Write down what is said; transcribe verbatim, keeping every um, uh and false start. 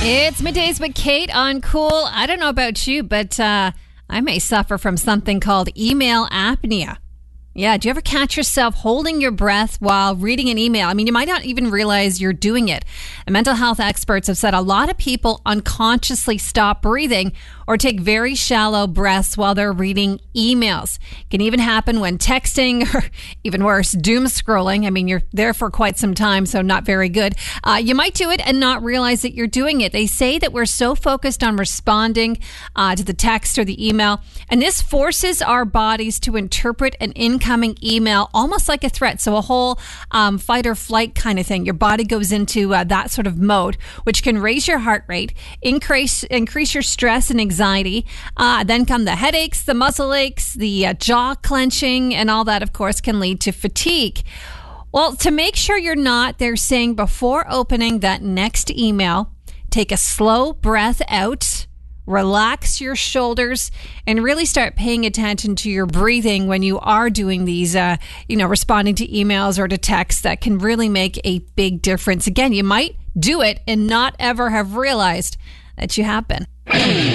It's Middays with Kate on Cool. I don't know about you, but uh, I may suffer from something called email apnea. Yeah, do you ever catch yourself holding your breath while reading an email? I mean, you might not even realize you're doing it. And mental health experts have said a lot of people unconsciously stop breathing or take very shallow breaths while they're reading emails. It can even happen when texting, or even worse, doom scrolling. I mean, you're there for quite some time, so not very good. Uh, you might do it and not realize that you're doing it. They say that we're so focused on responding uh, to the text or the email, and this forces our bodies to interpret an incoming email almost like a threat. So a whole um, fight or flight kind of thing. Your body goes into uh, that sort of mode, which can raise your heart rate, increase increase your stress and anxiety. Uh, then come the headaches, the muscle aches, the uh, jaw clenching, and all that, of course, can lead to fatigue. Well, to make sure you're not, they're saying before opening that next email, take a slow breath out, relax your shoulders, and really start paying attention to your breathing when you are doing these, uh, you know, responding to emails or to texts. That can really make a big difference. Again, you might do it and not ever have realized that you have been.